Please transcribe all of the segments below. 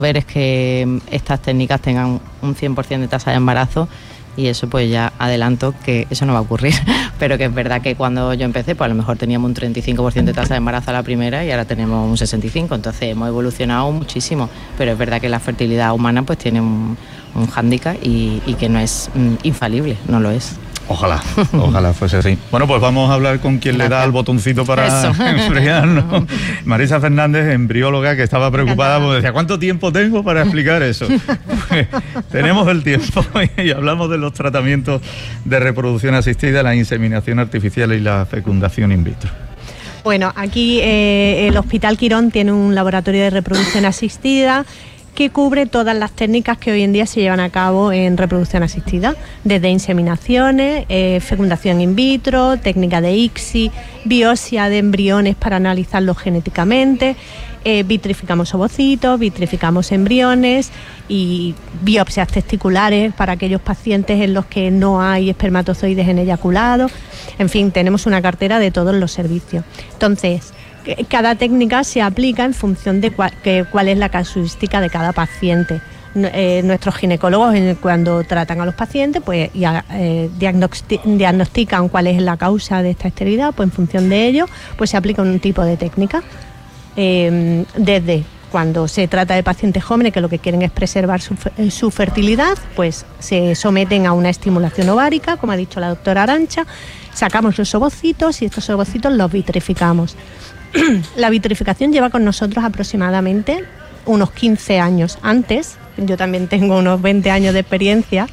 ver es que estas técnicas tengan un 100% de tasa de embarazo, y eso pues ya adelanto que eso no va a ocurrir, pero que es verdad que cuando yo empecé pues a lo mejor teníamos un 35% de tasa de embarazo a la primera y ahora tenemos un 65%, entonces hemos evolucionado muchísimo, pero es verdad que la fertilidad humana pues tiene un hándicap y que no es infalible, no lo es. Ojalá fuese así. Bueno, pues vamos a hablar con quien le da al botoncito para enfriarnos. Marisa Fernández, embrióloga, que estaba preocupada porque decía, ¿cuánto tiempo tengo para explicar eso? Pues, tenemos el tiempo y hablamos de los tratamientos de reproducción asistida, la inseminación artificial y la fecundación in vitro. Bueno, aquí el Hospital Quirón tiene un laboratorio de reproducción asistida que cubre todas las técnicas que hoy en día se llevan a cabo en reproducción asistida, desde inseminaciones, fecundación in vitro, técnica de ICSI, biopsia de embriones para analizarlos genéticamente, vitrificamos ovocitos, vitrificamos embriones y biopsias testiculares para aquellos pacientes en los que no hay espermatozoides en eyaculado. En fin, tenemos una cartera de todos los servicios. Entonces, cada técnica se aplica en función de cuál es la casuística de cada paciente. Nuestros ginecólogos, cuando tratan a los pacientes, pues diagnostican cuál es la causa de esta esterilidad, pues en función de ello pues se aplica un tipo de técnica. Desde cuando se trata de pacientes jóvenes que lo que quieren es preservar su fertilidad, pues se someten a una estimulación ovárica, como ha dicho la doctora Arantxa, sacamos los ovocitos y estos ovocitos los vitrificamos. La vitrificación lleva con nosotros aproximadamente unos 15 años. Antes, yo también tengo unos 20 años de experiencia,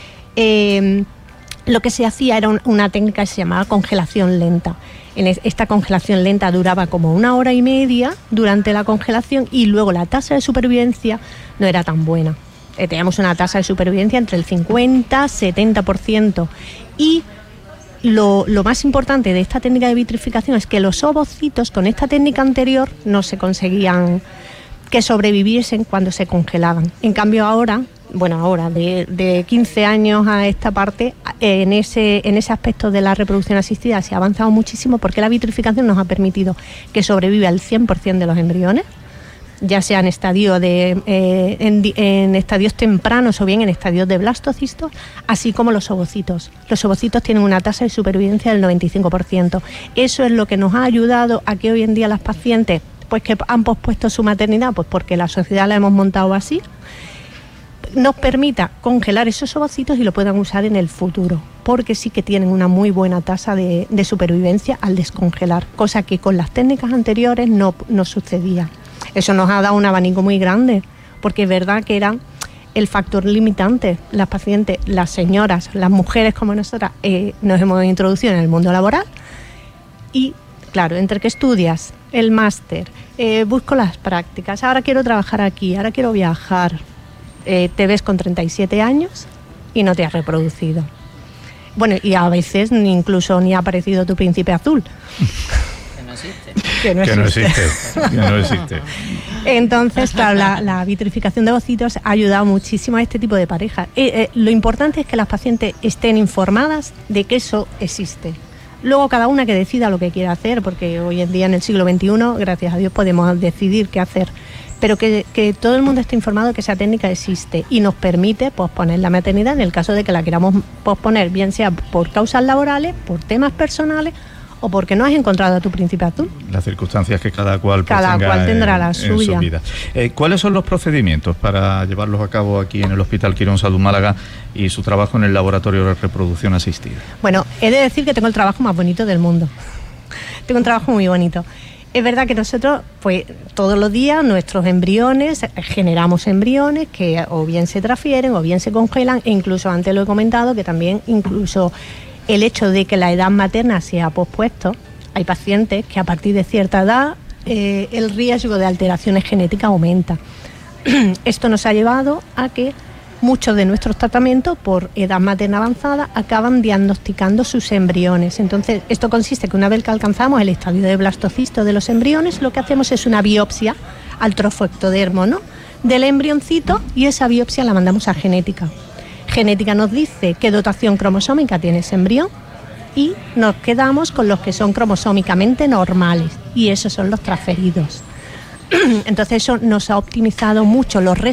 lo que se hacía era una técnica que se llamaba congelación lenta. Esta congelación lenta duraba como 1 hora y media durante la congelación y luego la tasa de supervivencia no era tan buena. Teníamos una tasa de supervivencia entre el 50-70% y lo más importante de esta técnica de vitrificación es que los ovocitos con esta técnica anterior no se conseguían que sobreviviesen cuando se congelaban. En cambio ahora de 15 años a esta parte, en ese aspecto de la reproducción asistida se ha avanzado muchísimo porque la vitrificación nos ha permitido que sobreviva el 100% de los embriones, ya sea en estadios tempranos o bien en estadios de blastocistos, así como los ovocitos. Los ovocitos tienen una tasa de supervivencia del 95%. Eso es lo que nos ha ayudado a que hoy en día las pacientes, pues que han pospuesto su maternidad, pues porque la sociedad la hemos montado así, nos permita congelar esos ovocitos y lo puedan usar en el futuro, porque sí que tienen una muy buena tasa de supervivencia al descongelar, cosa que con las técnicas anteriores no sucedía. Eso nos ha dado un abanico muy grande, porque es verdad que era el factor limitante. Las pacientes, las señoras, las mujeres como nosotras, nos hemos introducido en el mundo laboral y, claro, entre que estudias el máster, busco las prácticas, ahora quiero trabajar aquí, ahora quiero viajar, te ves con 37 años y no te has reproducido. Bueno, y a veces incluso ni ha aparecido tu príncipe azul. Que no existe. Entonces, claro, la vitrificación de ovocitos ha ayudado muchísimo a este tipo de parejas. Lo importante es que las pacientes estén informadas de que eso existe. Luego cada una que decida lo que quiera hacer, porque hoy en día en el siglo XXI, gracias a Dios, podemos decidir qué hacer. Pero que todo el mundo esté informado de que esa técnica existe y nos permite posponer la maternidad en el caso de que la queramos posponer, bien sea por causas laborales, por temas personales o porque no has encontrado a tu príncipe azul. Las circunstancias que cada cual tendrá la suya. En su vida. ¿Cuáles son los procedimientos para llevarlos a cabo aquí en el Hospital Quirón Salud Málaga y su trabajo en el laboratorio de reproducción asistida? Bueno, he de decir que tengo el trabajo más bonito del mundo. Tengo un trabajo muy bonito. Es verdad que nosotros, pues todos los días nuestros embriones, generamos embriones que o bien se transfieren o bien se congelan, e incluso antes lo he comentado que también incluso el hecho de que la edad materna se ha pospuesto, hay pacientes que a partir de cierta edad el riesgo de alteraciones genéticas aumenta. Esto nos ha llevado a que muchos de nuestros tratamientos por edad materna avanzada acaban diagnosticando sus embriones. Entonces, esto consiste que una vez que alcanzamos el estadio de blastocisto de los embriones, lo que hacemos es una biopsia al trofoectodermo, ¿no?, del embrioncito, y esa biopsia la mandamos a genética. Genética nos dice qué dotación cromosómica tiene ese embrión y nos quedamos con los que son cromosómicamente normales, y esos son los transferidos. Entonces eso nos ha optimizado mucho los